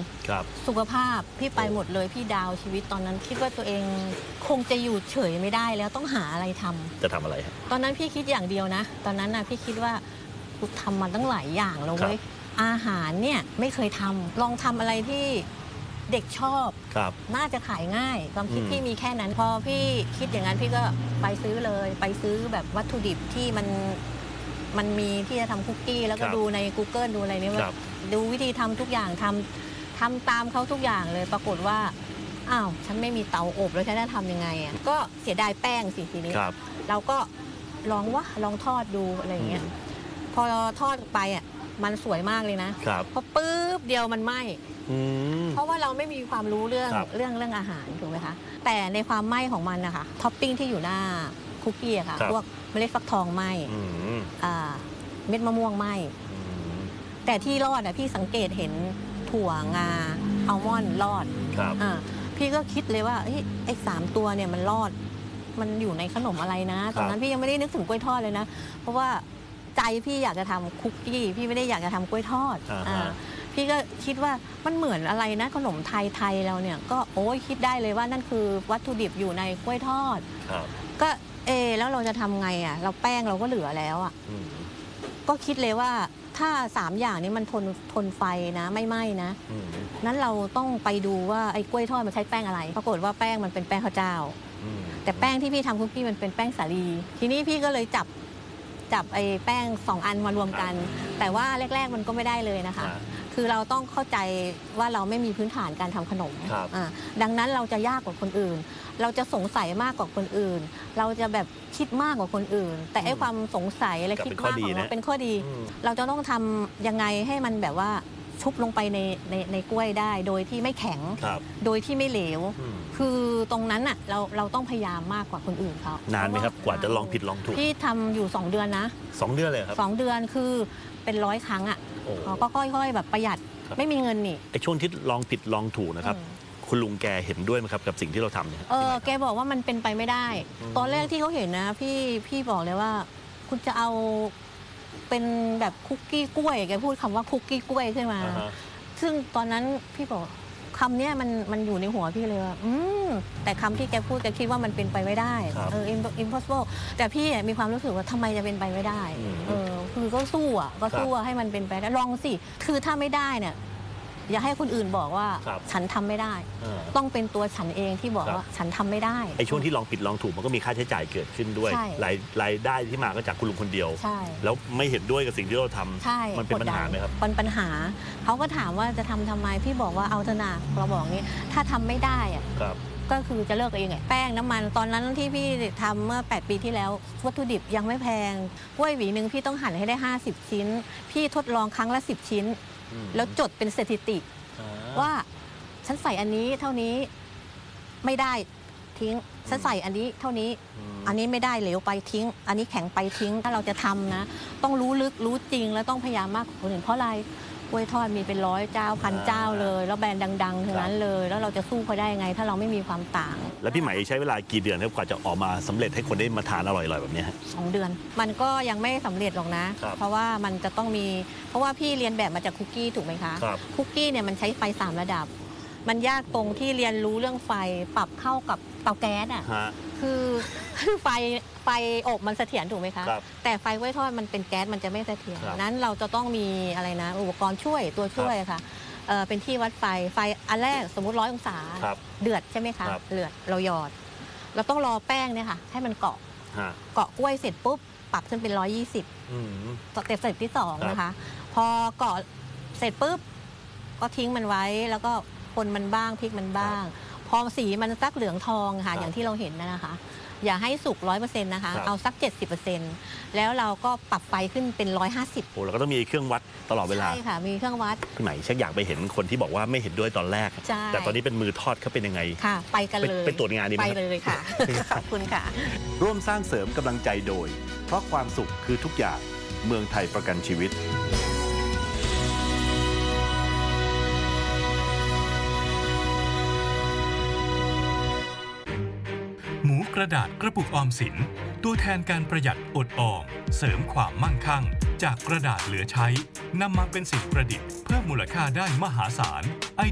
สุขภาพพี่ไปหมดเลยพี่ดาวชีวิตตอนนั้นคิดว่าตัวเองคงจะอยู่เฉยไม่ได้แล้วต้องหาอะไรทำจะทำอะไรตอนนั้นพี่คิดอย่างเดียวนะตอนนั้นนะพี่คิดว่ากูทำมาตั้งหลายอย่างแล้วเว้ยอาหารเนี่ยไม่เคยทำลองทำอะไรที่เด็กชอบน่าจะขายง่ายความคิดพี่มีแค่นั้นพอพี่คิดอย่างนั้นพี่ก็ไปซื้อเลยไปซื้อแบบวัตถุดิบที่มันมีที่จะทำคุกกี้แล้วก็ดูใน Google ดูอะไรเนี่ยดูวิธีทำทุกอย่างทำตามเขาทุกอย่างเลยปรากฏว่าอ้าวฉันไม่มีเตาอบแล้วฉันจะทำยังไงอ่ะก็เสียดายแป้งสิทีนี้เราก็ลองทอดดูอะไรอย่างเงี้ยพอทอดไปอ่ะมันสวยมากเลยนะพอปุ๊บเดียวมันไหม้เพราะว่าเราไม่มีความรู้เรื่องอาหารถูกไหมคะแต่ในความไหม้ของมันนะคะท็อปปิ้งที่อยู่หน้าคุกกี้ค่ะพวกเมล็ดฟักทองไหม้เม็ดมะม่วงไหม้แต่ที่รอดอ่ะพี่สังเกตเห็นถั่วงาอัลมอนด์รอดพี่ก็คิดเลยว่าไอ้3 ตัวเนี่ยมันรอดมันอยู่ในขนมอะไรนะตอนนั้นพี่ยังไม่ได้นึกถึงกล้วยทอดเลยนะเพราะว่าใจพี่อยากจะทำคุกกี้พี่ไม่ได้อยากจะทำกล้วยทอดพี่ก็คิดว่ามันเหมือนอะไรนะขนมไทยเราเนี่ยก็โอ้ยคิดได้เลยว่านั่นคือวัตถุดิบอยู่ในกล้วยทอดก็แล้วเราจะทำไงอ่ะเราแป้งเราก็เหลือแล้วอ่ะก็คิดเลยว่าถ้า3 อย่างนี้มันทนไฟนะไม่ไหม้นะนั้นเราต้องไปดูว่าไอ้กล้วยทอดมันใช้แป้งอะไรปรากฏว่าแป้งมันเป็นแป้งข้าวเจ้าแต่แป้งที่พี่ทำคุกกี้มันเป็นแป้งสาลีทีนี้พี่ก็เลยจับไอ้แป้ง2 อันมารวมกันแต่ว่าแรกๆมันก็ไม่ได้เลยนะคะคือเราต้องเข้าใจว่าเราไม่มีพื้นฐานการทำขนมดังนั้นเราจะยากกว่าคนอื่นเราจะสงสัยมากกว่าคนอื่นเราจะแบบคิดมากกว่าคนอื่นแต่ไอ้ความสงสัยและคิดมากของเราเป็นข้อดีเราจะต้องทำยังไงให้มันแบบว่าชุบลงไปในกล้วยได้โดยที่ไม่แข็งโดยที่ไม่เหลวคือตรงนั้นอ่ะเราต้องพยายามมากกว่าคนอื่นเขานานไหมครับกว่าจะลองผิดลองถูกพี่ทำอยู่2 เดือนนะ 2 เดือนเลยครับ 2 เดือนคือเป็น100 ครั้งอ่ะก็ค่อยๆแบบประหยัดไม่มีเงินนี่ไอ้ช่วงที่ลองผิดลองถูกนะครับคุณลุงแกเห็นด้วยไหมครับกับสิ่งที่เราทำเนี่ยแกบอกว่ามันเป็นไปไม่ได้ตอนแรกที่เขาเห็นนะพี่บอกเลยว่าคุณจะเอาเป็นแบบคุกกี้กล้วยแกพูดคำว่าคุกกี้กล้วยขึ้นมาซึ่งตอนนั้นพี่บอกคำนี้มันอยู่ในหัวพี่เลยว่าแต่คำที่แกพูดแกคิดว่ามันเป็นไปไม่ได้impossible แต่พี่มีความรู้สึกว่าทำไมจะเป็นไปไม่ได้คือก็สู้ให้มันเป็นไปได้ลองสิคือถ้าไม่ได้เนี่ยอย่าให้คนอื่นบอกว่าฉันทำไม่ได้ต้องเป็นตัวฉันเองที่บอกว่าฉันทำไม่ได้ไอ้ช่วงที่ลองผิดลองถูกมันก็มีค่าใช้จ่ายเกิดขึ้นด้วยรายได้ที่มาก็จากคุณลุงคนเดียวแล้วไม่เห็นด้วยกับสิ่งที่เราทำมันเป็นปัญหาไหมครับเป็นปัญหาเขาก็ถามว่าจะทำไมพี่บอกว่าเอาเถอะนะเราบอกงี้ถ้าทำไม่ได้อะก็คือจะเลิกเองไงแป้งน้ำมันตอนนั้นที่พี่ทำเมื่อ8 ปีที่แล้ววัตถุดิบยังไม่แพงกล้วยหวีนึงพี่ต้องหั่นให้ได้50 ชิ้นพี่ทดลองครั้งละ10 ชิ้นแล้วจดเป็นสถิติว่าฉันใส่อันนี้เท่านี้ไม่ได้ทิ้งฉันใส่อันนี้เท่านี้อันนี้ไม่ได้เหลวไปทิ้งอันนี้แข็งไปทิ้งถ้าเราจะทำนะต้องรู้ลึกรู้จริงแล้วต้องพยายามมากกว่าคนอื่นเพราะอะไรกล้วยทอดมีเป็น100 เจ้า1,000 เจ้าเลยแล้วแบรนด์ดังๆทั้งนั้นเลยแล้วเราจะสู้เขาได้ยังไงถ้าเราไม่มีความต่างแล้วพี่ไหมใช้เวลากี่เดือนครับกว่าจะออกมาสำเร็จให้คนได้มาทานอร่อยๆแบบนี้ 2 เดือนมันก็ยังไม่สำเร็จหรอกนะเพราะว่ามันจะต้องมีเพราะว่าพี่เรียนแบบมาจากคุกกี้ถูกไหมคะคุกกี้เนี่ยมันใช้ไฟ3 ระดับมันยากตรงที่เรียนรู้เรื่องไฟปรับเข้ากับเตาแก๊สอ่ะคือไฟอบมันเสถียรถูกไหมคะแต่ไฟกล้วยทอดมันเป็นแก๊สมันจะไม่เสถียรนั้นเราจะต้องมีอะไรนะอุปกรณ์ช่วยตัวช่วยค่ะเป็นที่วัดไฟอันแรกสมมุติ100 องศาเดือดใช่ไหมคะเดือดเราหยอดเราต้องรอแป้งเนี่ยค่ะให้มันเกาะกล้วยเสร็จปุ๊บปรับขึ้นเป็น120สเต็ปที่2นะคะพอเกาะเสร็จปุ๊บก็ทิ้งมันไว้แล้วก็คนมันบ้างพริกมันบ้างพอสีมันสักเหลืองทองค่ะอย่างที่เราเห็นนะคะอย่าให้สุก 100% นะคะเอาสัก 70% แล้วเราก็ปรับไฟขึ้นเป็น150 โอ้เราก็ต้องมีเครื่องวัดตลอดเวลาใช่ค่ะมีเครื่องวัดพี่ไหมชักอยากไปเห็นคนที่บอกว่าไม่เห็นด้วยตอนแรกแต่ตอนนี้เป็นมือทอดเขาเป็นยังไงค่ะไปกันเลยไปตรวจงานดีไหมไปเลยค่ะขอบคุณค่ะร่วมสร้างเสริมกำลังใจโดยเพราะความสุขคือทุกอย่างเมืองไทยประกันชีวิตหมูกระดาษกระปุกออมสินตัวแทนการประหยัดอดออมเสริมความมั่งคั่งจากกระดาษเหลือใช้นำมาเป็นสิ่งประดิษฐ์เพิ่มมูลค่าได้มหาศาล